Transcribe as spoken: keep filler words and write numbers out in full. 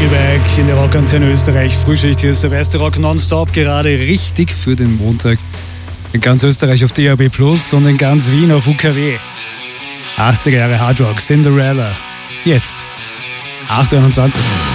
Nickelback in der Rockantenne Österreich. Frühschicht, hier ist der beste Rock nonstop, gerade richtig für den Montag. In ganz Österreich auf D A B plus und in ganz Wien auf U K W. achtziger Jahre Hardrock, Cinderella. Jetzt, acht Uhr einundzwanzig.